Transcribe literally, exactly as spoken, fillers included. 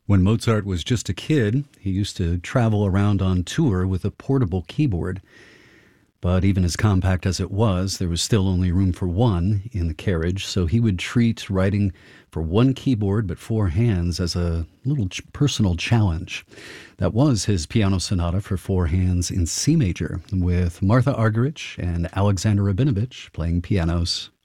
When Mozart was just a kid, he used to travel around on tour with a portable keyboard. But even as compact as it was, there was still only room for one in the carriage, so he would treat writing for one keyboard but four hands as a little ch- personal challenge. That was his piano sonata for four hands in C major, with Martha Argerich and Alexander Rabinovich playing pianos.